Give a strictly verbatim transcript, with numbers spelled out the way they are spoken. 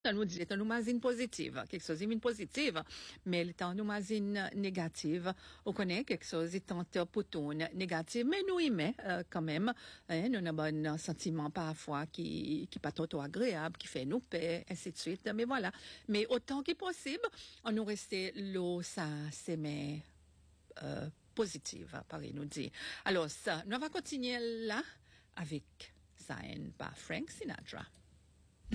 Ça nous dit, c'est une imagine positive, quelque chose d'une positive, mais c'est une imagine négative. On connaît quelque chose étant pour tout négatif, mais nous y met euh, quand même. Hein, nous avons un sentiment parfois qui qui pas trop agréable, qui fait nous paix, ainsi de suite. Mais voilà. Mais autant que possible, on nous rester l'eau, ça, c'est mais euh, positive, Paris nous dit. Alors ça, nous allons continuer là avec Sign par Frank Sinatra.